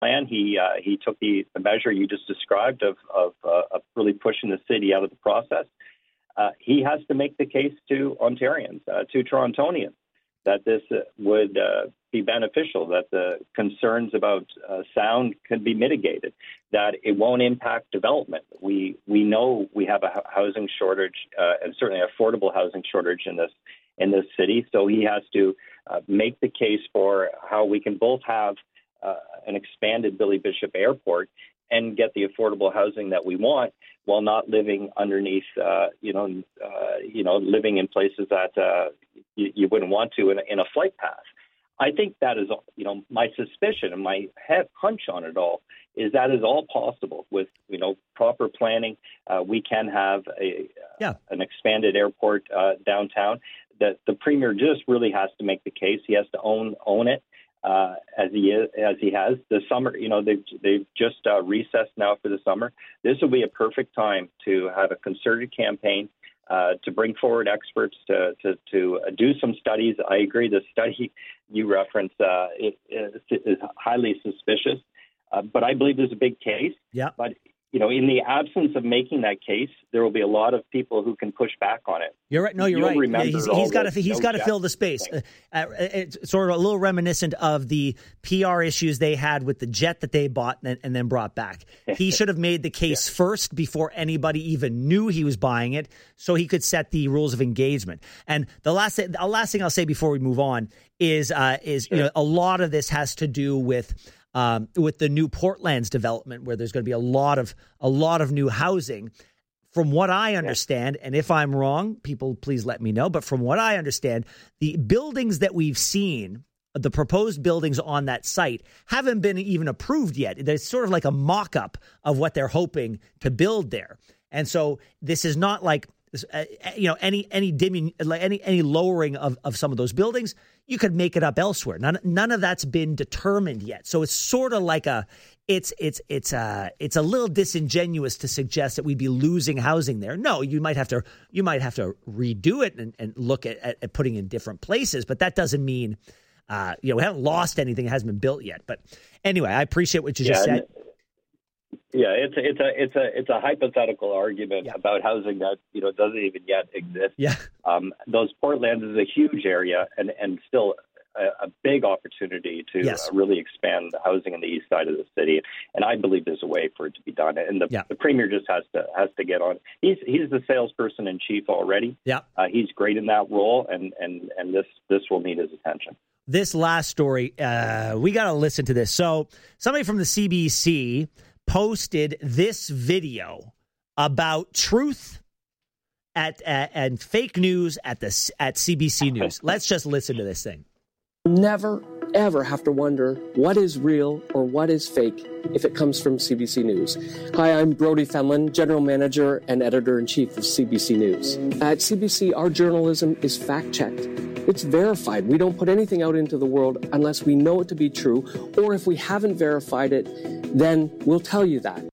plan. He took the measure you just described of really pushing the city out of the process. He has to make the case to Ontarians, to Torontonians, that this would be beneficial, that the concerns about sound can be mitigated, that it won't impact development. We know we have a housing shortage, and certainly affordable housing shortage in this city. So he has to make the case for how we can both have an expanded Billy Bishop Airport and get the affordable housing that we want, while not living underneath, living in places that you wouldn't want to in a flight path. I think that is, my suspicion and my hunch on it all is that is all possible with, proper planning. We can have an expanded airport downtown. That the premier just really has to make the case. He has to own it. As he has the summer, they've just recessed now for the summer. This will be a perfect time to have a concerted campaign to bring forward experts to do some studies. I agree. The study you referenced is highly suspicious, but I believe there's a big case. Yeah. But in the absence of making that case, there will be a lot of people who can push back on it. You're right. No, you're right. Yeah, he's got to fill the space. It's sort of a little reminiscent of the PR issues they had with the jet that they bought and then brought back. He should have made the case first before anybody even knew he was buying it, so he could set the rules of engagement. And the last thing I'll say before we move on is a lot of this has to do with the new Portlands development, where there's going to be a lot of new housing. From what I understand, and if I'm wrong, people please let me know, but from what I understand, the buildings that we've seen, the proposed buildings on that site, haven't been even approved yet. There's sort of like a mock-up of what they're hoping to build there. And so this is not like any dimming, like any lowering of some of those buildings. You could make it up elsewhere. None of that's been determined yet. So it's sort of like it's a little disingenuous to suggest that we'd be losing housing there. No, you might have to redo it and look at putting in different places, but that doesn't mean we haven't lost anything. It hasn't been built yet. But anyway, I appreciate what you just said. Yeah, it's a hypothetical argument about housing that doesn't even yet exist. Yeah, those Portlands is a huge area and still a big opportunity to really expand housing in the east side of the city. And I believe there's a way for it to be done. And the premier just has to get on. He's the salesperson in chief already. Yeah, he's great in that role, and this will need his attention. This last story, we got to listen to this. So somebody from the CBC posted this video about truth and fake news at CBC News. Let's just listen to this thing. Never, ever have to wonder what is real or what is fake if it comes from CBC News. Hi, I'm Brody Fenlon, General Manager and Editor-in-Chief of CBC News. At CBC, our journalism is fact-checked. It's verified. We don't put anything out into the world unless we know it to be true, or if we haven't verified it, then we'll tell you that.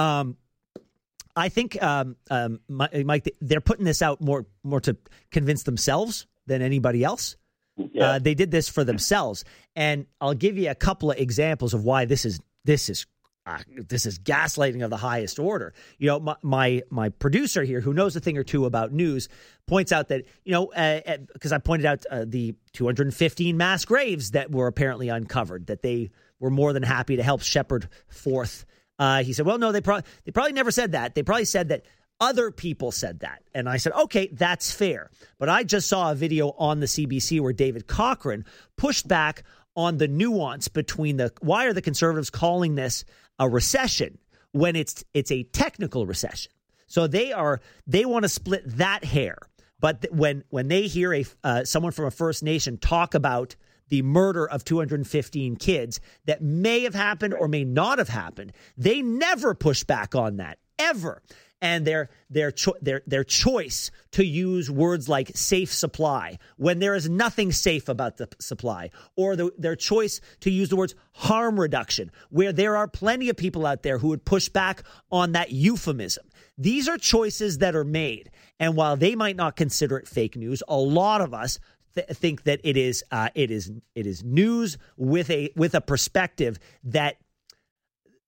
I think, Mike, they're putting this out more to convince themselves than anybody else. Yeah. They did this for themselves, and I'll give you a couple of examples of why this is gaslighting of the highest order. My producer here, who knows a thing or two about news, points out that because I pointed out the 215 mass graves that were apparently uncovered, that they were more than happy to help shepherd forth. He said, "Well, no, they probably never said that. They probably said that other people said that." And I said, okay, that's fair. But I just saw a video on the CBC where David Cochrane pushed back on the nuance between why are the Conservatives calling this a recession when it's a technical recession. So they want to split that hair. But when they hear someone from a First Nation talk about the murder of 215 kids that may have happened or may not have happened, they never push back on that, ever. And their choice to use words like safe supply when there is nothing safe about the supply, or their choice to use the words harm reduction, where there are plenty of people out there who would push back on that euphemism. These are choices that are made. And while they might not consider it fake news, a lot of us think that it is news with a perspective that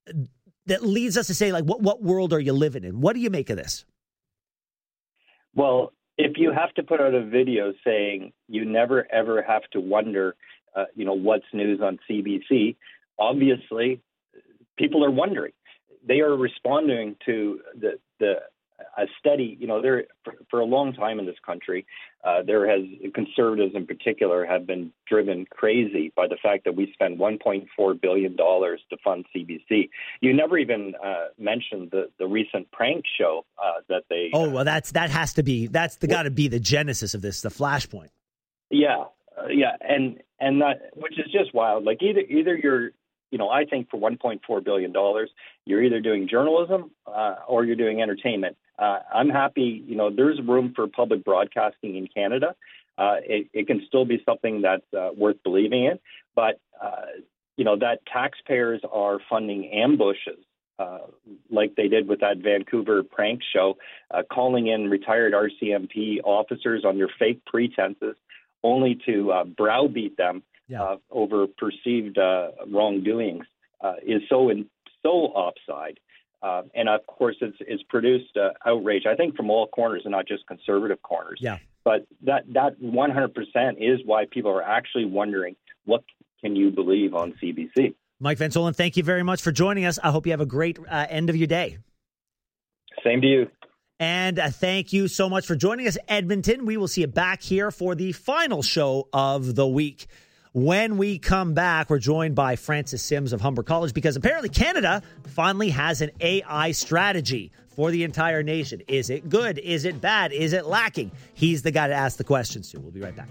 that leads us to say, like, what world are you living in? What do you make of this? Well, if you have to put out a video saying you never, ever have to wonder, what's news on CBC, obviously people are wondering. They are responding to a steady, there for a long time in this country, conservatives in particular have been driven crazy by the fact that we spend $1.4 billion to fund CBC. You never even mentioned the recent prank show that they. Oh, well, that's got to be the genesis of this, the Flashpoint. Yeah, and that, which is just wild. Like either you're. I think for $1.4 billion, you're either doing journalism or you're doing entertainment. I'm happy, there's room for public broadcasting in Canada. It can still be something that's worth believing in. But, that taxpayers are funding ambushes like they did with that Vancouver prank show, calling in retired RCMP officers under fake pretenses only to browbeat them. Over perceived wrongdoings is so offside. And, of course, it's produced outrage, I think, from all corners and not just conservative corners. Yeah. But that 100% is why people are actually wondering, what can you believe on CBC? Mike Van Soelen, thank you very much for joining us. I hope you have a great end of your day. Same to you. And thank you so much for joining us, Edmonton. We will see you back here for the final show of the week. When we come back, we're joined by Francis Sims of Humber College because apparently Canada finally has an AI strategy for the entire nation. Is it good? Is it bad? Is it lacking? He's the guy to ask the questions to. We'll be right back.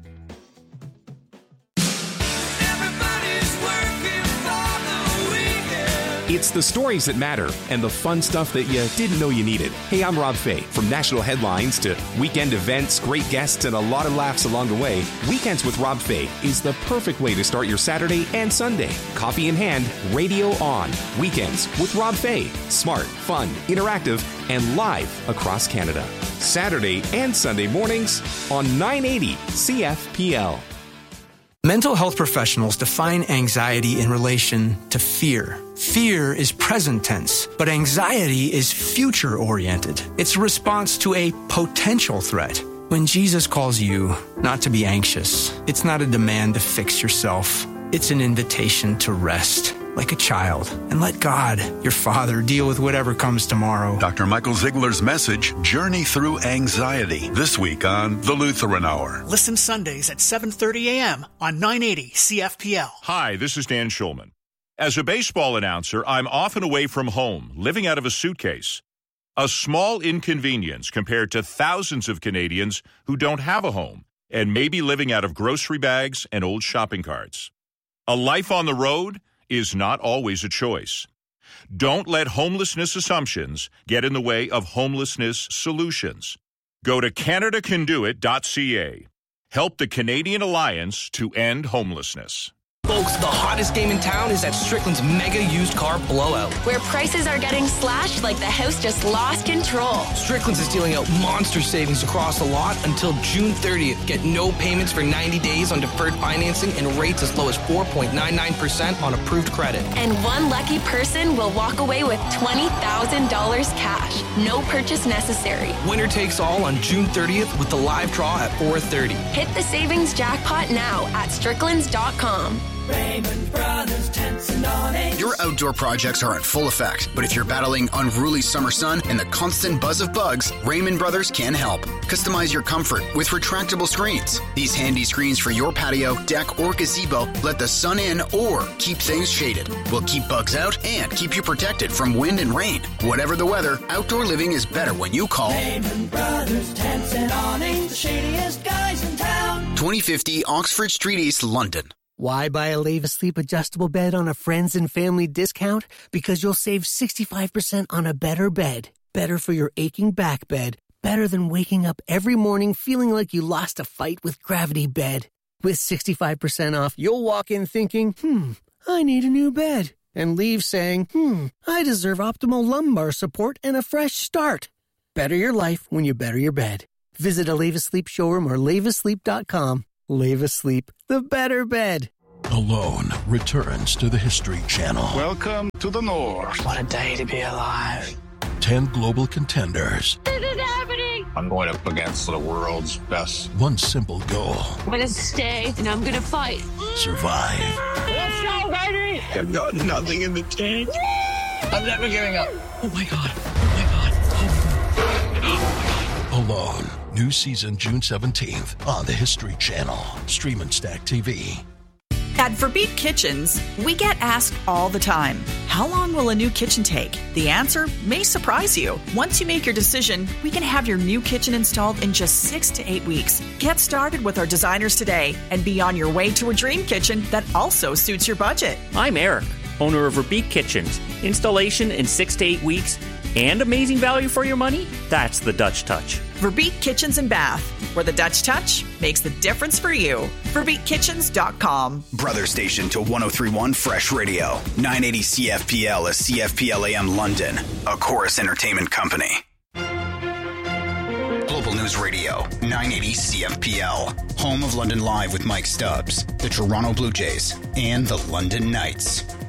It's the stories that matter and the fun stuff that you didn't know you needed. Hey, I'm Rob Fay. From national headlines to weekend events, great guests, and a lot of laughs along the way, Weekends with Rob Fay is the perfect way to start your Saturday and Sunday. Coffee in hand, radio on. Weekends with Rob Fay. Smart, fun, interactive, and live across Canada. Saturday and Sunday mornings on 980 CFPL. Mental health professionals define anxiety in relation to fear. Fear is present tense, but anxiety is future-oriented. It's a response to a potential threat. When Jesus calls you not to be anxious, it's not a demand to fix yourself. It's an invitation to rest, like a child, and let God, your Father, deal with whatever comes tomorrow. Dr. Michael Ziegler's message, Journey Through Anxiety, this week on The Lutheran Hour. Listen Sundays at 7:30 a.m. on 980 CFPL. Hi, this is Dan Schulman. As a baseball announcer, I'm often away from home, living out of a suitcase. A small inconvenience compared to thousands of Canadians who don't have a home and may be living out of grocery bags and old shopping carts. A life on the road is not always a choice. Don't let homelessness assumptions get in the way of homelessness solutions. Go to CanadaCanDoIt.ca. Help the Canadian Alliance to end homelessness. Folks, the hottest game in town is at Strickland's Mega Used Car Blowout, where prices are getting slashed like the house just lost control. Strickland's is dealing out monster savings across the lot until June 30th. Get no payments for 90 days on deferred financing and rates as low as 4.99% on approved credit. And one lucky person will walk away with $20,000 cash. No purchase necessary. Winner takes all on June 30th with the live draw at 4:30. Hit the savings jackpot now at stricklands.com. Raymond Brothers Tents and Awnings. Your outdoor projects are in full effect, but if you're battling unruly summer sun and the constant buzz of bugs, Raymond Brothers can help. Customize your comfort with retractable screens. These handy screens for your patio, deck, or gazebo let the sun in or keep things shaded. Will keep bugs out and keep you protected from wind and rain. Whatever the weather, outdoor living is better when you call Raymond Brothers Tents and Awnings, the shadiest guys in town. 2050 Oxford Street East, London. Why buy a Leva Sleep adjustable bed on a friends and family discount? Because you'll save 65% on a better bed. Better for your aching back bed. Better than waking up every morning feeling like you lost a fight with Gravity Bed. With 65% off, you'll walk in thinking, I need a new bed. And leave saying, I deserve optimal lumbar support and a fresh start. Better your life when you better your bed. Visit a Leva Sleep showroom or levasleep.com. Leva Sleep, the better bed. Alone returns to the History Channel. Welcome to the North. What a day to be alive. 10 global contenders. This is happening. I'm going up against the world's best. One simple goal. I'm going to stay and I'm going to fight. Survive. Let's go, baby. I've got nothing in the tank. I'm never giving up. Oh my God. Oh my God. Alone. New season June 17th on the History Channel. Stream and Stack TV. At Verbeek Kitchens, we get asked all the time, how long will a new kitchen take? The answer may surprise you. Once you make your decision, we can have your new kitchen installed in just 6 to 8 weeks. Get started with our designers today and be on your way to a dream kitchen that also suits your budget. I'm Eric, owner of Verbeek Kitchens. Installation in 6 to 8 weeks and amazing value for your money? That's the Dutch touch. Verbeek Kitchens and Bath, where the Dutch touch makes the difference for you. VerbeekKitchens.com. Brother station to 103.1 Fresh Radio. 980 CFPL is CFPL AM London, a Chorus Entertainment company. Global News Radio, 980 CFPL. Home of London Live with Mike Stubbs, the Toronto Blue Jays, and the London Knights.